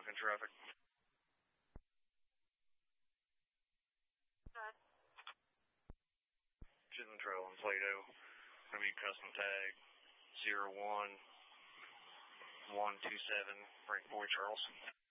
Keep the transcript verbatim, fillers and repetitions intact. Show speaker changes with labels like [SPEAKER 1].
[SPEAKER 1] Duncan traffic. Chisholm Trail in Plato. Gonna be custom tag zero one one two seven, Frank Boy Charles.